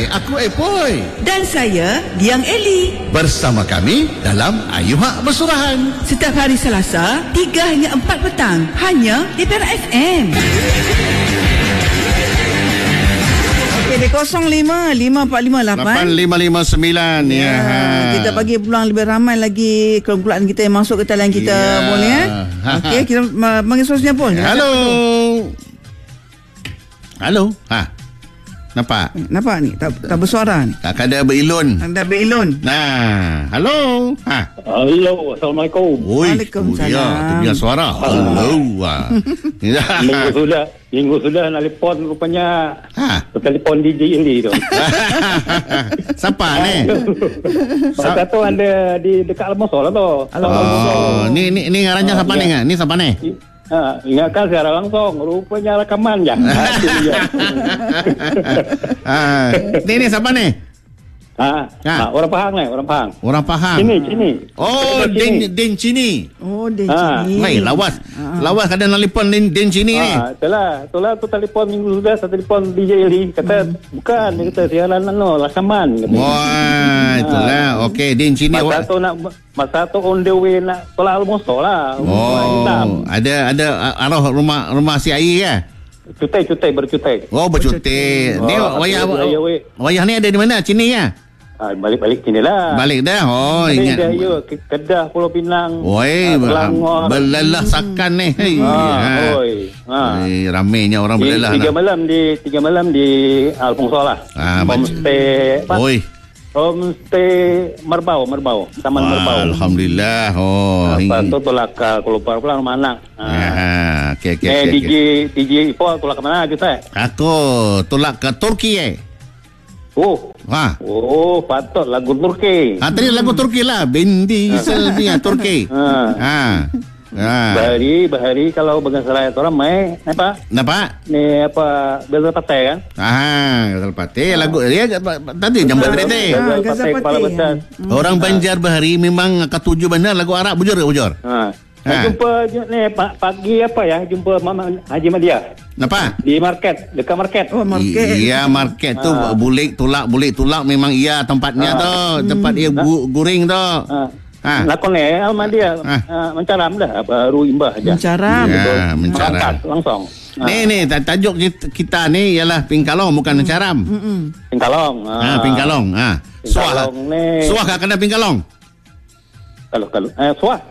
aku Epoi. Dan saya, Diang Eli. Bersama kami dalam Ayuhak Bersurahan. Setiap hari Selasa, 3 hingga 4 petang. Hanya di Perak FM. Di 05-545-8 ya. Kita bagi peluang lebih ramai lagi kumpulan kita yang masuk ke talian kita, boleh okey, kita panggil suasanya pun. Halo. Nampak ni tak bersuara ni. Tak ada berilun. Anda berilun. Nah, halo. Halo, Assalamualaikum. Waalaikumsalam. Itu dia suara. Halo. Minggu sudah nak telefon rupanya. Telefon DJ Eli tu. Siapa ni? Masa tu ada di dekat Al-Mosor lah tu. Ni ngarannya siapa ni? Ni siapa ni? Ingatkan secara langsung. Rupanya rekaman je. Ni siapa ni? Orang Pahang ni, orang Pahang. Orang Pahang. Cini. Oh, Den Cini. Oh, Den Cini. Mai lawas kadang telefon Den Cini ni. Itulah tu telefon minggu sudah, saya telefon DJ Eli kata bukan, dia kata siaran rakaman. Wah, itulah. Okey, Den Cini. Masa tu on the way nak tolak Al-Mosor lah. Ada arah rumah si Ai ke? Bercuti. Oh, bercuti. Ni wayah ni ada di mana? Cini ya? Balik sini lah. Balik dah. Oh, ingat. Kedah, Pulau Pinang. Oi, belelah sakan ni. Ramainya orang belelah. 3 malam di Al-Mosor lah. Homestay. Homestay Merbau, Taman Merbau. Alhamdulillah. Lepas tu tolak ke Kuala Pulang rumah anak. Okey. DJ Ipo tolak ke mana kita? Aku tolak ke Turki patut lagu Turki. Tadi lagu Turki lah. Bindi Selvi Turki. Bahari kalau bagian Seraya tu ramai apa? Ni apa Gazel Patih kan? Gazel Patih lagu dia tadi Jambat Rete. Gazel Patih. Orang Banjar Bahari memang ketujuh benar lagu Arab bujur. Jumpa ni pagi apa ya? Jumpa Mama Haji Madia. Kenapa? Di market, dekat market. Oh, market. Iya, market tu bulik tulak memang iya tempatnya tu. Tempat dia guring tu. Lakon ni Almadia mencaram dah baru imbah aja. Mencaram langsung. Ni tajuk kita ni ialah pingkalong bukan mencaram. Pingkalong. Pingkalong. Suah kena pingkalong. Kalau suah.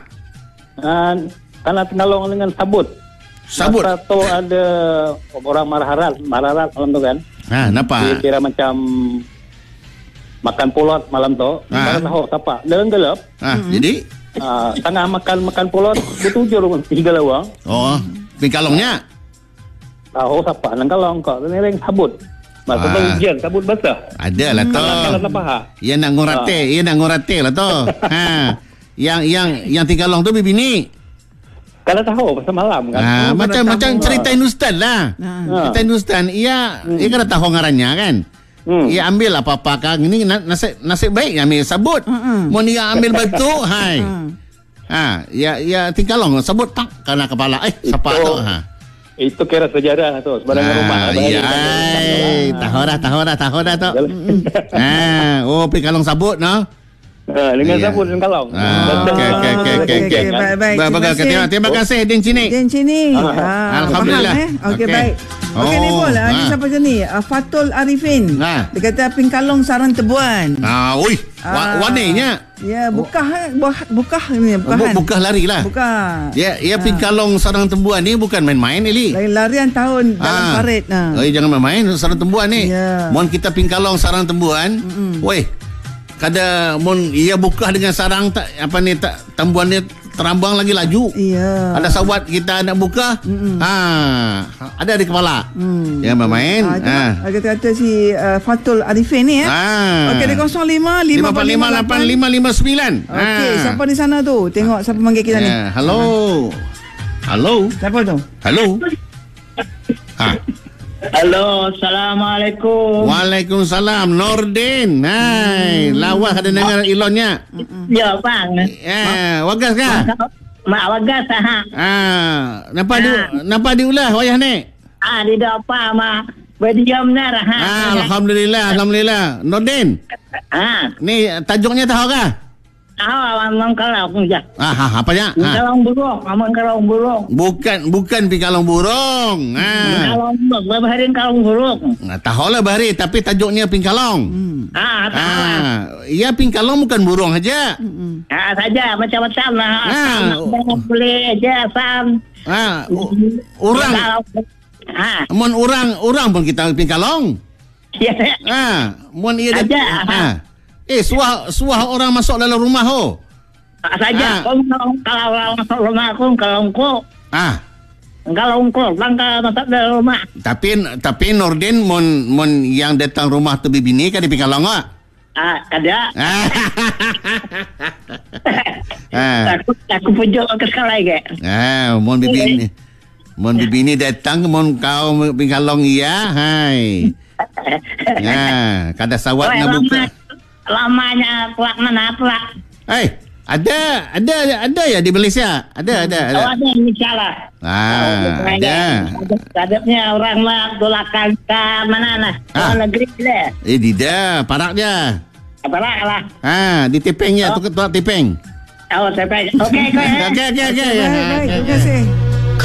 Karena pingkalong dengan sabut. Masa tu ada orang mararat malam tu kan. Kenapa? Dia kira macam makan pulot malam tu. Kalau tahu apa? Dalam gelap. Jadi tengah makan pulot bertujur 3 lawang. Oh, pingkalongnya. Tahu siapa nang kalong kok ring sabut. Masa tu hujan sabut basah. Adalah tu. Kalau tak faham. Ia nak ngorate lah tu. Yang tinggalong tu bibini. Kalau tahu pasal malam kan. Macam cerita Hindustan lah. Cerita Hindustan ia kena tahu ngarannya kan. Ia ambil apa-apa kan ini nasib baik ambil sabut. Mau dia ambil batu ya tinggalong sabut tak kena kepala siapa tu itu kira sejarah tu sebarang rumah. Tahu dah tu. Pingkalong sabut no. Dengan sabun dan kalong. Okey. Baik. Terima kasih Den Cini. Alhamdulillah. Okey, baik. Okey ni pula ni siapa je ni? Fatul Arifin. Dia kata pingkalong sarang tebuan. Warnanya. Ya, bukah ni bukan. Bukah lari lah. Bukah. Ya pingkalong sarang tembuan ni bukan main-main Eli. Larian tahun dalam parit. Jangan main-main sarang tembuan ni. Mohon kita pingkalong sarang tembuan. Kada mon ia buka dengan sarang tambuan dia terambang lagi laju. Iya. Ada sawat kita nak buka. Ada di kepala. Jangan main. Kata si Fatul Arifin ni Okey, di 05-545-859. Okey, siapa di sana tu? Tengok siapa panggil kita ni. Halo. Siapa tu? Halo. Halo, Assalamualaikum. Waalaikumsalam, Nordin. Hai, lawas ada dengar ilonnya? Ya, bang. Wagas kah? Mak wagas Nampak diulah wayah ni? Di apa mak berdiam benar. Alhamdulillah. Nordin. Ni tajuknya tahu ke? Amang kalong je. Apanya? Kalong burung, amang kalong burung. Bukan pikalong burung. Kalong burung, berbaharin kalong burung. Tahulah bahari, tapi tajuknya pingkalong. Ya pingkalong bukan burung aja. Saja macam-macam lah. Boleh aja sam. Orang. Orang pun kita pingkalong. Ya. Mun ia dah. Suah orang masuk dalam rumah ho. Saja kalau orang masuk rumah aku kalongku. Kalongku bangka masuk dalam rumah. Tapi Nordin mun yang datang rumah tu bini kan di pingkalong ah. Kada. Aku pujuk ke sekolah ke. Mun bini datang mun kau pingkalong iya, hai. Kada sawat nak buka. Lamanya pelak mana pelak? Ada ya di Malaysia. Ada. Oh, ada insyaallah. Ada. Adabnya orang mah dolakan ke mana nah? Negeri dia. Tidak, parak dia. Parak lah. Di Tepengnya, tu ketua Tepeng. Oh, Tepeng. Okey. Baik, terima kasih.